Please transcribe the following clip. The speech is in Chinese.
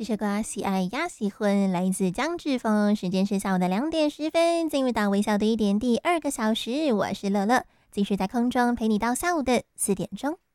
这首歌喜爱呀喜欢来自江志峰，时间是下午的2点10分，进入到微笑的1点第2个小时，我是乐乐，继续在空中陪你到下午的4点钟。